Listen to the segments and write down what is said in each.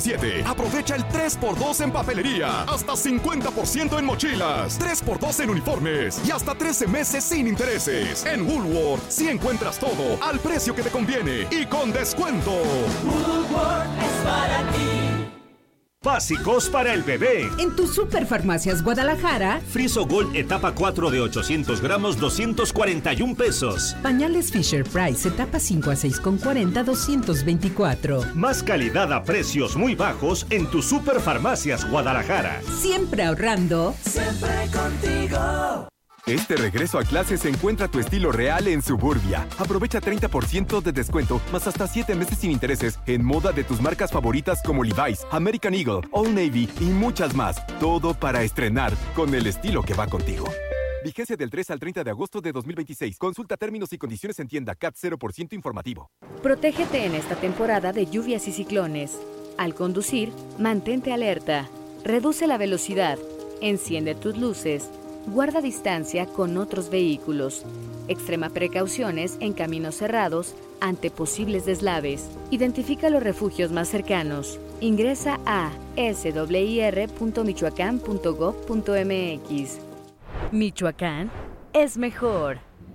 Aprovecha el 3x2 en papelería, hasta 50% en mochilas, 3x2 en uniformes y hasta 13 meses sin intereses. En Woolworth sí encuentras todo al precio que te conviene y con descuento. Woolworth es para ti. Básicos para el bebé. En tu Superfarmacias Guadalajara. Friso Gold etapa 4 de 800 gramos, 241 pesos. Pañales Fisher Price etapa 5 a 6,40, 224. Más calidad a precios muy bajos en tu Superfarmacias Guadalajara. Siempre ahorrando. Siempre contigo. Este regreso a clases encuentra tu estilo real en Suburbia. Aprovecha 30% de descuento, más hasta 7 meses sin intereses en moda de tus marcas favoritas como Levi's, American Eagle, Old Navy y muchas más. Todo para estrenar con el estilo que va contigo. Vigencia del 3 al 30 de agosto de 2026. Consulta términos y condiciones en tienda. CAT 0% informativo. Protégete en esta temporada de lluvias y ciclones. Al conducir, mantente alerta. Reduce la velocidad. Enciende tus luces. Guarda distancia con otros vehículos. Extrema precauciones en caminos cerrados ante posibles deslaves. Identifica los refugios más cercanos. Ingresa a swir.michoacán.gov.mx. Michoacán es mejor.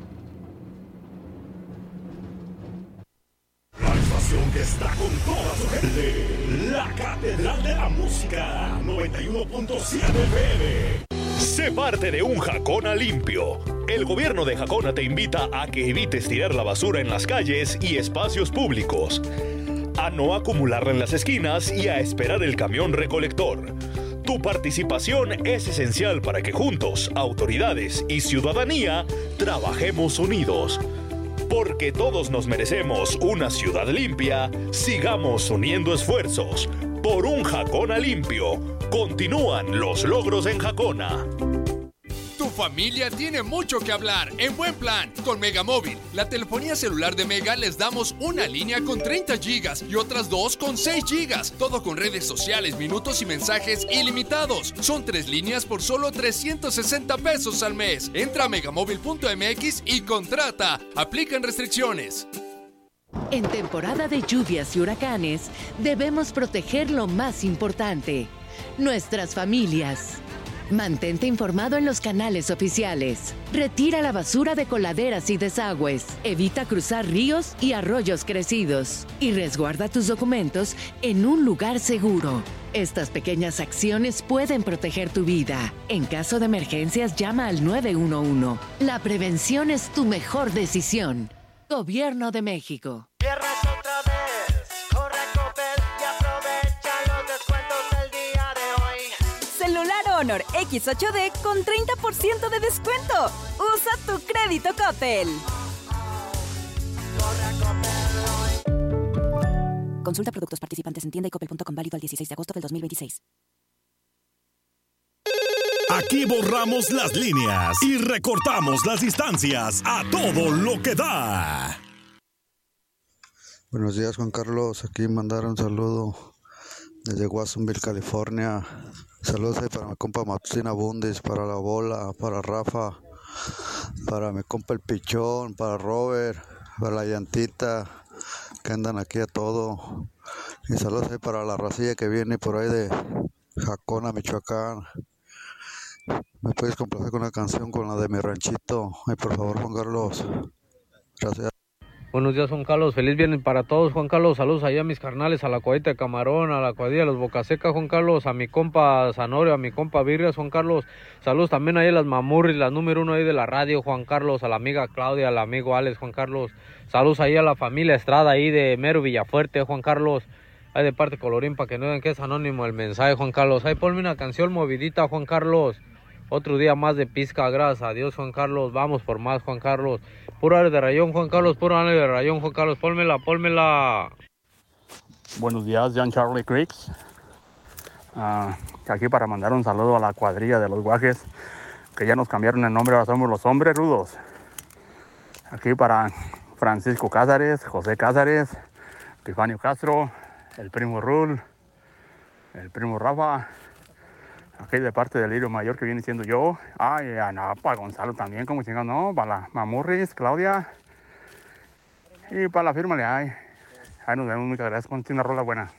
La estación que está con toda su gente. La Catedral de la Música. 91.7 FM. Sé parte de un Jacona limpio. El gobierno de Jacona te invita a que evites tirar la basura en las calles y espacios públicos, a no acumularla en las esquinas y a esperar el camión recolector. Tu participación es esencial para que juntos, autoridades y ciudadanía, trabajemos unidos. Porque todos nos merecemos una ciudad limpia, sigamos uniendo esfuerzos. Por un Jacona limpio. Continúan los logros en Jacona. Tu familia tiene mucho que hablar en buen plan con Megamóvil. La telefonía celular de Mega les damos una línea con 30 gigas y otras 2 con 6 gigas. Todo con redes sociales, minutos y mensajes ilimitados. Son 3 líneas por solo 360 pesos al mes. Entra a megamóvil.mx y contrata. Aplican restricciones. En temporada de lluvias y huracanes, debemos proteger lo más importante: nuestras familias. Mantente informado en los canales oficiales. Retira la basura de coladeras y desagües. Evita cruzar ríos y arroyos crecidos. Y resguarda tus documentos en un lugar seguro. Estas pequeñas acciones pueden proteger tu vida. En caso de emergencias, llama al 911. La prevención es tu mejor decisión. Gobierno de México. Viernes otra vez, corre a Coppel y aprovecha los descuentos del día de hoy. Celular Honor X8D con 30% de descuento. Usa tu crédito Coppel. Corre a Coppel hoy. Consulta productos participantes en tienda y coppel.com, válido al 16 de agosto del 2026. Aquí borramos las líneas y recortamos las distancias a todo lo que da. Buenos días, Juan Carlos. Aquí mandar un saludo desde Watsonville, California. Saludos ahí para mi compa Martina Bundes, para la bola, para Rafa, para mi compa el Pichón, para Robert, para la llantita, que andan aquí a todo. Y saludos ahí para la racilla que viene por ahí de Jacona, Michoacán. ¿Me puedes complacer con una canción con la de Mi Ranchito? Ay, por favor, Juan Carlos. Gracias. Buenos días, Juan Carlos. Feliz viernes para todos, Juan Carlos. Saludos allá a mis carnales, a la cuadrita de Camarón, a la cuadrilla de los Bocaseca, Juan Carlos, a mi compa Zanorio, a mi compa Virgas, Juan Carlos. Saludos también ahí a las Mamurris, la número 1 ahí de la radio, Juan Carlos, a la amiga Claudia, al amigo Alex, Juan Carlos. Saludos ahí a la familia Estrada ahí de Mero Villafuerte, Juan Carlos. Ahí de parte Colorín, para que no digan que es anónimo el mensaje, Juan Carlos. Ahí ponme una canción movidita, Juan Carlos. Otro día más de pizca, gracias a Dios, Juan Carlos. Vamos por más, Juan Carlos. Puro área de rayón, Juan Carlos. Puro área de rayón, Juan Carlos. Pónmela. Buenos días, John Charlie Creeks. Aquí para mandar un saludo a la cuadrilla de los Guajes, que ya nos cambiaron el nombre, ahora somos los Hombres Rudos. Aquí para Francisco Cázares, José Cázares, Epifanio Castro, el primo Rul, el primo Rafa. Aquí de parte del Lirio Mayor que viene siendo yo. Ay, no, para Gonzalo también, como chingado, no, para la Mamurris, Claudia. Y para la firma le hay. Ahí nos vemos, muchas gracias. Ponte una rola buena.